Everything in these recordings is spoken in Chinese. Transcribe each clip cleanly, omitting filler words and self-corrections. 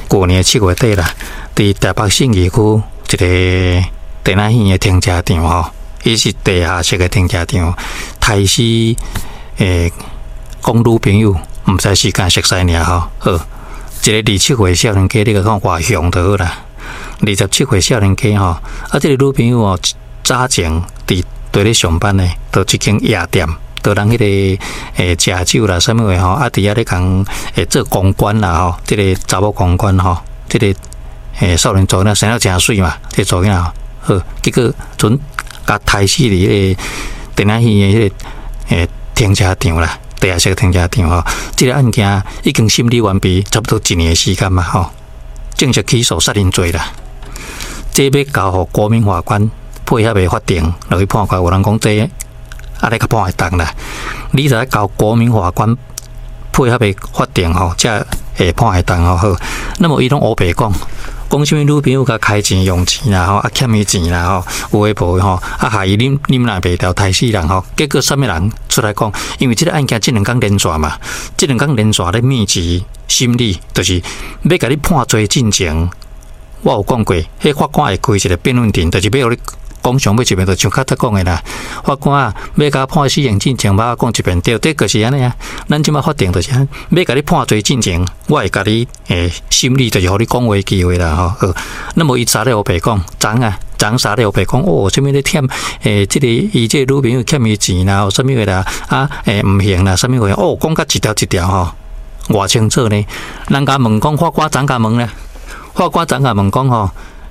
去年7月底啦，伫台北信义区一个电脑线的停车场吼，伊是地下室的停车场，台死讲女朋友，毋知时间熟悉尔吼。好，一个27岁少年家，你个讲外向就好啦。27岁少年家吼，啊，这个女朋友哦，早前伫咧上班呢，到一间夜店。到人迄个食酒啦，啥物话吼，啊，伫遐咧讲做公关啦吼，即个查某公关吼，即个少年组呢生了真水嘛，即个组囝好，结果准甲抬死伫迄个电影院的迄个停车场啦，地下室停车场吼，即个案件已经审理完毕，差不多1年的时间嘛吼，正式起诉杀人罪啦。这要交互国民法官配合的法庭落去判决，有人讲这。啊，你较判会当啦！你就交国民法官配合的法庭吼，才会判会当吼。好，那么伊拢黑白讲什么女朋友甲开钱用钱啦吼，啊欠伊钱啦吼，有诶无吼，啊害伊恁若袂调抬死人吼，结果啥物人出来讲？因为即个案件即2天连续嘛，即2天连续咧密集审理，就是要甲你判罪进前，我有讲过，迄法官会开一个辩论庭，就是要你。讲上尾一遍就像较早讲的啦，法官啊，要甲判死刑进前，把讲一遍对，这就是安尼啊。咱即马法庭就是要甲你判罪进前，我会甲你审理，就是互你讲话机会啦吼。那么伊查了黑白讲，昨查了黑白讲，哦，什么咧欠即个伊即个女朋友欠伊钱啦，什么个啦啊毋行啦，什么个哦，讲甲一条一条吼，偌清楚呢。人家问讲，法官昨甲问咧，法官昨甲问讲吼，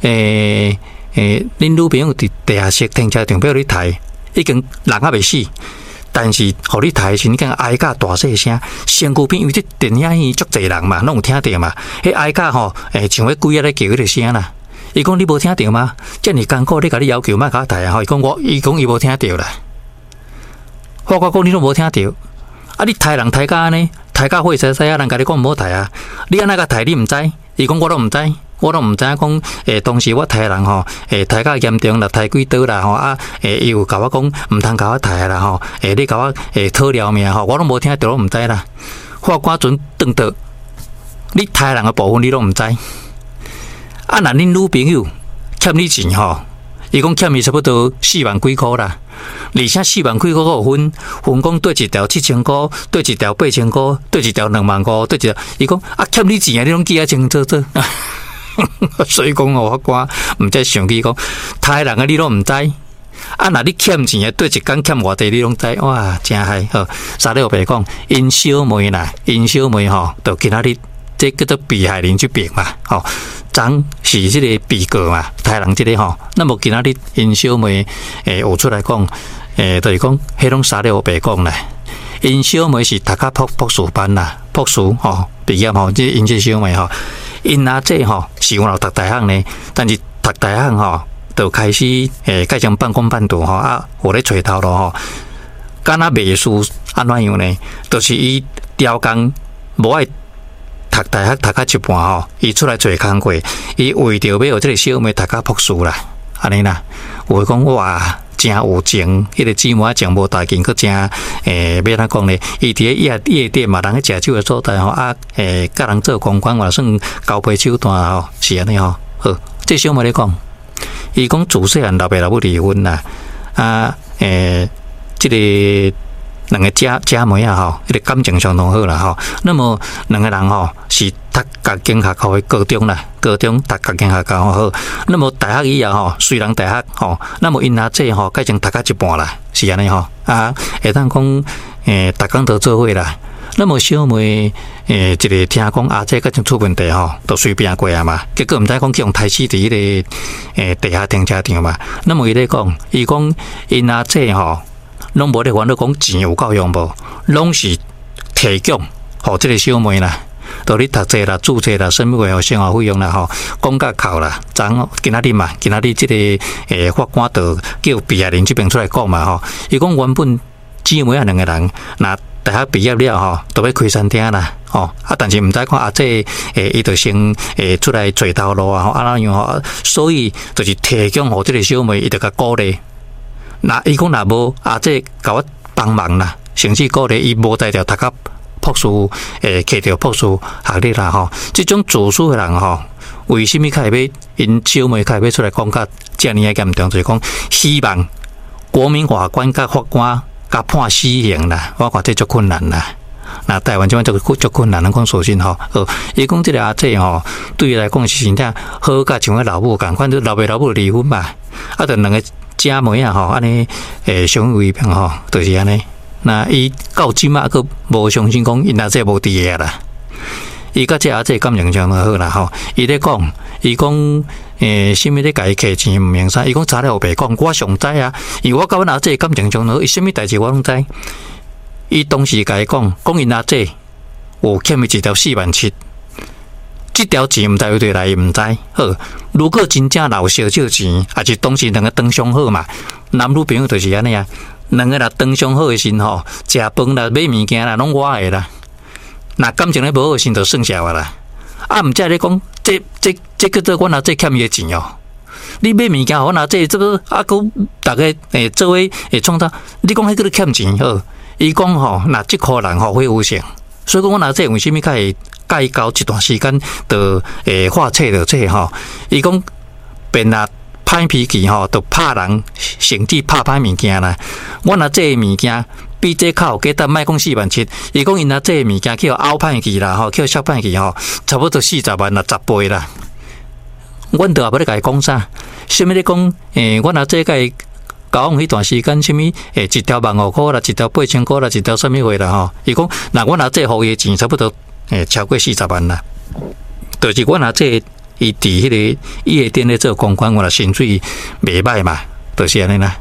恁女朋友伫地下室停车场要你抬，已经人还未死，但是互你抬时，你讲哀甲大细声，身躯边因为这电影院足侪人嘛，拢有听到嘛。迄哀甲吼，像迄鬼仔咧叫迄个声啦。伊讲你无听到吗？遮尔艰苦，你甲你要求莫甲我抬啊！吼，伊讲伊无听到啦。法官讲你拢无听到，啊！你抬人抬甲安尼，抬甲火车啊，人甲你讲毋好抬啊！你安那甲抬，你毋知？伊讲我都毋知。我都毋知影讲，当时我抬人吼，抬较严重啦，抬几刀啦吼，啊，伊有甲我讲，毋通甲我抬啦吼，你甲我讨了命吼，我拢无听到，拢毋知啦。法官准顿倒，你抬人的部分你拢毋知，啊，那恁女朋友欠你钱吼，伊讲欠伊差不多4万几箍啦，而且4万几箍有分讲对一条7000箍，对一条8000箍，对一条2万箍，对一条，伊讲啊欠你钱啊，你拢记啊清楚楚。所以讲法官毋再想起讲，抬人啊，你拢毋知，啊，那你欠钱啊，对一工欠偌济，你拢知，哇，真嗨！好，沙了白讲，因小妹啦，因小妹吼，就今仔日这叫做被害人这边嘛，吼，昨是这个被告嘛，抬人这个吼，那么今仔日因小妹有出来讲，就是讲，迄种沙了白讲啦，因小妹是读较博士班啦，博士吼毕业吼，这因这小妹吼。因阿姐吼是有读大学呢，但是读大学吼就开始改成半工半读吼啊，有咧找头路吼。敢若秘书安怎样呢？就是伊调工无爱读大学读到一半吼，伊出来做工过，伊为着要互这个小妹读到博士啦，安尼啦。有讲哇，真有情，迄个姊妹情无大见，佮真要怎讲呢？伊伫咧夜店嘛，人去食酒的所在吼啊，甲人做公关，也算交陪手段吼，是安尼吼。好，这小妹咧讲，伊讲自细汉老爸老母离婚啦，啊，这个两个姐妹啊吼，迄个感情相当好啦吼。那么两个人吼是读甲经学校的高中啦，高中读甲经学校好。那么大学以后吼，虽然大学吼，那么因阿姐吼改成读到一半啦，是安尼吼啊，会当讲逐工都做伙啦。那么小妹一个听讲阿姐改成出问题吼，都随便过啊嘛。结果毋知讲去用抬死伫迄个地下停车场嘛。那么伊咧讲，伊讲因阿姐吼。拢无咧烦恼讲钱有够用无，拢是提供互即个小妹啦，到你读册啦、注册啦、什么话吼生活费用啦吼，讲甲扣啦。今仔日嘛，今仔日即个法官就叫被害人这边出来讲嘛吼。伊讲原本姊妹啊两个人，那大学毕业了吼，都要开餐厅啦吼。啊，但是毋知看阿姐伊就先出来找头路啊吼，啊那样吼，所以就是提供互即个小妹，伊就甲鼓励。那伊讲若无阿姐甲我帮忙啦，甚至鼓励伊无在条读到博士，摕到博士学历啦吼。这种自私的人吼，为什么开要因小妹开要出来讲甲遮尔严重？就是讲希望国民法官甲法官甲判死刑啦，我看这足困难啦。那台湾这边足困难，咱讲说真吼，伊讲这个阿姐吼，对伊来讲是真正好甲像个老母共款，就老爸老母离婚嘛，啊，就两个姐妹啊吼，安尼相依为命吼，就是安尼。那伊到即马佫无相信讲因阿姐无伫个啦，伊甲这阿姐感情上就好啦吼。伊咧讲，伊讲啥物咧甲伊摕钱毋明啥，伊讲查了白讲，我上知啊，因为我甲阮阿姐感情上好，伊啥物代志我拢知。伊当时甲伊讲因阿姐有欠伊一条47000，这条钱毋知有对来，伊毋知。好，如果真正有少少钱，也是当时两个当相好嘛，男女朋友就是安尼啊。两个若当相好的时吼，食饭啦、买物件啦，拢我的啦。那感情咧无好时，就算下啦。啊，毋则咧讲，这叫做阮阿姐欠伊的钱哦。你买物件，阮阿姐这个啊，佮大家做伙创造，你讲迄个欠钱好？伊讲吼，那即箍人吼会有性，所以讲阮阿姐为虾米会介交一段时间，就化册着这吼？伊讲变啊。歹脾气吼，就拍人，甚至拍歹物件啦。阮阿这物件比这较有价值，莫讲47000。伊讲因阿这物件叫拗歹去啦，吼，叫削歹去吼，差不多40万啦，10倍啦。阮就也无咧甲伊讲啥，啥物咧讲？阮阿这甲伊交往迄段时间，啥物一条15000啦，一条8000块啦，一条啥物货啦吼。伊讲，那阮阿这付伊钱差不多超过40万啦，就是阮阿这。伊伫迄个夜店咧做公关，我啦薪水袂歹嘛，就是安尼啦。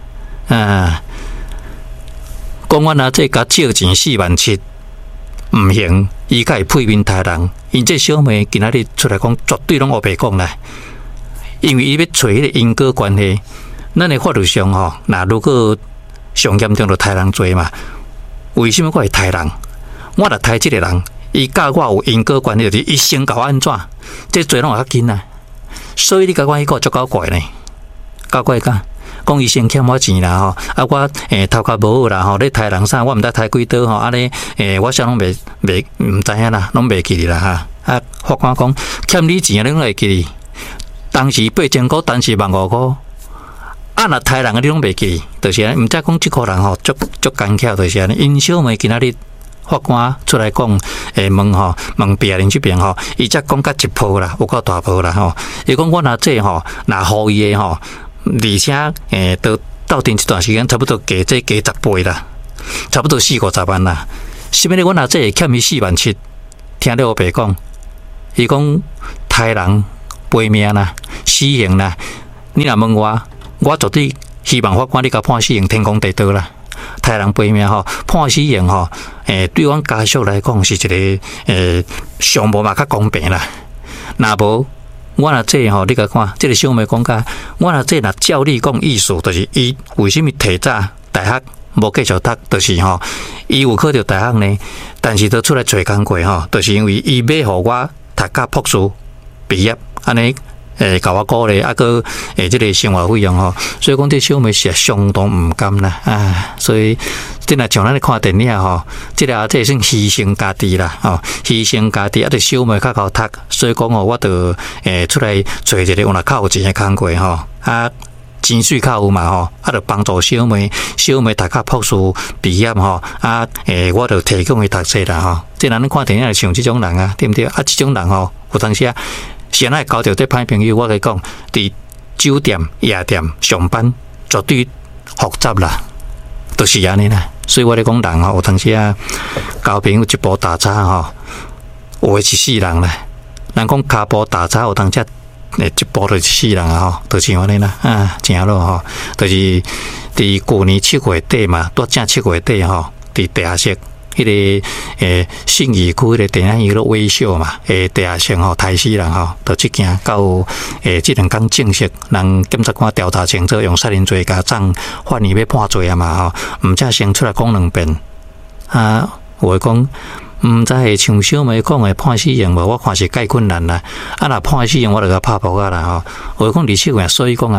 讲阮阿这甲借钱47000，毋行，伊甲伊配面杀人。因这小妹今仔日出来讲，绝对拢黑白讲啦。因为伊要找迄个因果关系，咱的法律上吼，那如果上严重就杀人罪嘛。为什么我会杀人？我来杀这个人。伊甲我有因果关系，就是伊先甲我安怎，这罪拢会较紧啊。所以你甲我迄个足够怪呢，够怪讲，讲伊先欠我钱啦吼，啊我头壳无好啦吼，咧杀人啥，我毋知杀几刀吼，安尼我啥拢袂毋知影啦，拢袂记哩啦哈。啊法官讲欠你钱，你拢会记哩，当时8000块，当时15000块，啊若杀人你拢袂记，就是安尼，毋知讲即个人吼足干巧，就是安尼。因小妹今仔日。法官出来讲，问别人这边吼，伊才讲甲一波啦，有够大波啦吼。伊讲我若这吼，若互伊的吼，而且到顶一段时间，差不多加10倍啦，差不多40-50万啦。是毋是我若这会欠伊47000？听了我爸讲，伊讲杀人赔命啦，死刑啦。你若问我绝对希望法官你甲判死刑，天公地道啦。杀人赔命吼，判死刑吼，对阮家属来讲是一个上无嘛较公平啦。若无我若这吼，你甲看，这个小妹讲甲，我若这若照你讲意思，就是伊为什么提早大学无继续读，就是吼，伊有考到大学呢，但是都出来找工课吼，就是因为伊要互我读到博士毕业，安尼。甲我鼓励，个这个生活费用吼，所以讲这小妹是相当毋甘啦啊！所以真若像咱咧看电影吼，这个算牺牲家己啦，吼，牺牲家己，着小妹较好读，所以讲吼，我着出来找一个有若较有钱的工课吼，钱水较有嘛吼，着帮助小妹读较博士毕业吼，我着提供伊读册啦吼。即咱看电影像这种人啊，对毋对？这种人吼，有当时是安尼交到这歹朋友，我甲伊讲，伫酒店、夜店上班绝对复杂啦，就是安尼啦。所以我咧讲人吼，有当时交朋友一步踏叉吼，有诶是死人啦。咱讲骹步踏叉，有当时一步就是死人啊吼，就像安尼啦，正咯吼，就是伫旧年7月底嘛，拄正7月底吼，伫地下室。迄个信义区迄个电影娱乐微笑嘛，地下城吼，杀死人吼，就即件到这2天正式，人检察官调查清楚，用杀人罪加总法院要判罪啊嘛吼，毋则先出来讲2遍有诶讲，毋知会像小妹讲诶判死刑无？我看是介困难啦。若判死刑，我就甲拍扑啊啦吼。有诶讲27月，所以讲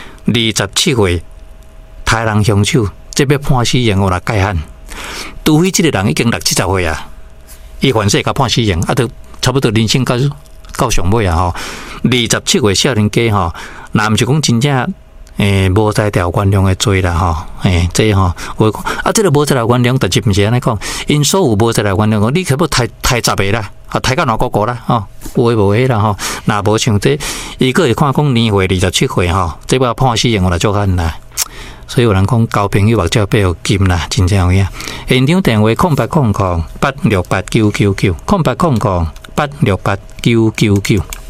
27月杀人凶手，这要判死刑有若界限。除非这个人已经60-70岁啊， 伊犯罪甲判死刑，啊，都差不多人生到上尾啊吼。27岁少年家吼，若毋是讲真正无在条原谅的罪啦吼，这吼，我啊，这个无在条原谅，但是毋是安尼讲，因所有无在条原谅，你可要抬10个啦，啊，抬到哪个啦吼，有诶无诶啦吼，若无像这，伊个会看讲年岁27岁吼，这要判死刑我来做干啦。所以有人讲交朋友目睭背后金啦，真正有影。现场电话0800868999，0800868999。